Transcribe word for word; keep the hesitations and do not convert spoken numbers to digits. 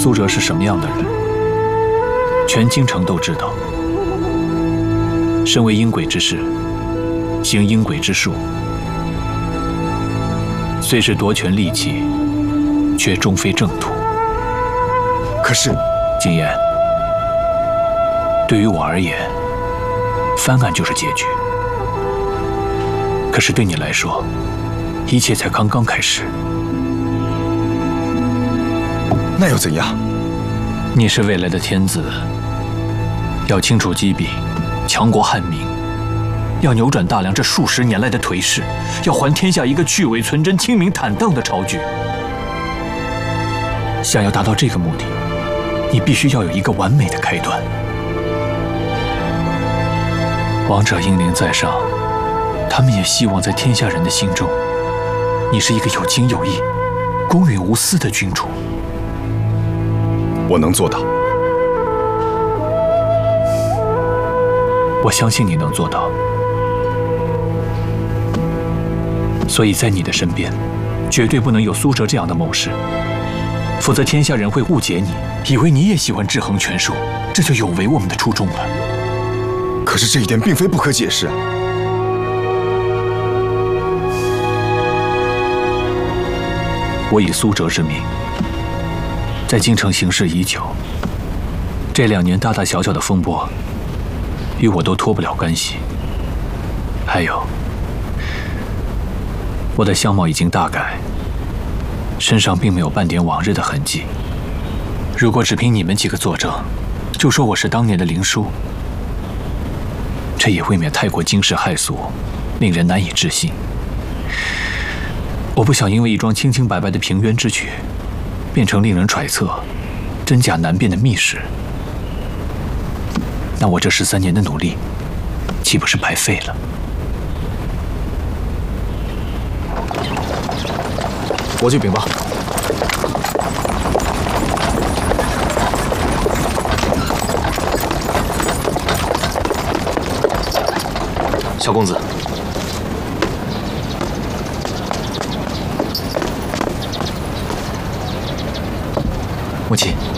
苏哲是什么样的人，全京城都知道。身为阴鬼之士，行阴鬼之术，虽是夺权利器，却终非正途。 可是， 景言，对于我而言，翻案就是结局。可是对你来说，一切才刚刚开始。 那又怎样？ 你是未来的天子，要清除积弊，强国汉民，要扭转大梁这数十年来的颓势，要还天下一个去伪存真、清明坦荡的朝局。想要达到这个目的，你必须要有一个完美的开端。王者英灵在上，他们也希望在天下人的心中，你是一个有情有义、公允无私的君主。 我能做到。 我相信你能做到。所以在你的身边，绝对不能有苏哲这样的谋士，否则天下人会误解你，以为你也喜欢制衡权术，这就有违我们的初衷了。 可是这一点并非不可解释啊。 我以苏哲之名，在京城行事已久，这两年大大小小的风波，与我都脱不了干系。还有，我的相貌已经大改，身上并没有半点往日的痕迹。如果只凭你们几个作证，就说我是当年的灵书，这也未免太过惊世骇俗，令人难以置信。我不想因为一桩清清白白的平冤之举，变成令人揣测、真假难辨的密室。那我这十三年的努力，岂不是白费了？ 我去禀报。小公子， 母亲。